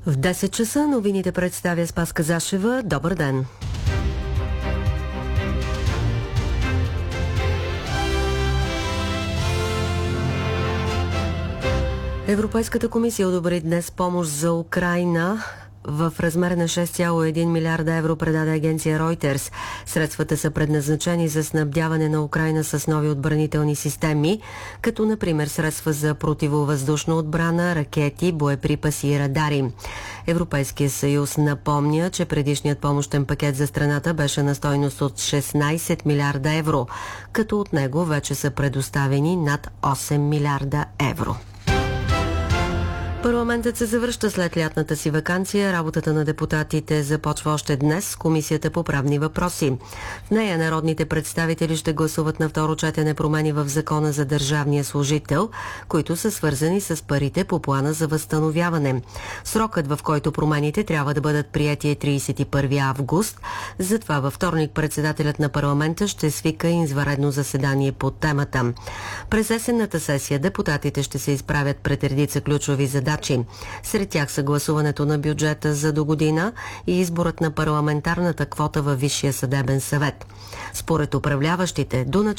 В 10 часа новините представя Спаска Зашева. Добър ден! Европейската комисия одобри днес помощ за Украйна в размер на 6,1 милиарда евро, предаде агенция Reuters. Средствата са предназначени за снабдяване на Украйна с нови отбранителни системи, като например средства за противовъздушна отбрана, ракети, боеприпаси и радари. Европейския съюз напомня, че предишният помощен пакет за страната беше на стойност от 16 милиарда евро, като от него вече са предоставени над 8 милиарда евро. Парламентът се завръща след лятната си ваканция. Работата на депутатите започва още днес с Комисията по правни въпроси. В нея народните представители ще гласуват на второ четене промени в Закона за държавния служител, които са свързани с парите по плана за възстановяване. Срокът, в който промените трябва да бъдат приети, е 31 август. Затова във вторник председателят на парламента ще свика извънредно заседание по темата. През есенната сесия депутатите ще се изправят пред редица ключови задачи. Сред тях са гласуването на бюджета за догодина и изборът на парламентарната квота във Висшия съдебен съвет. Според управляващите, до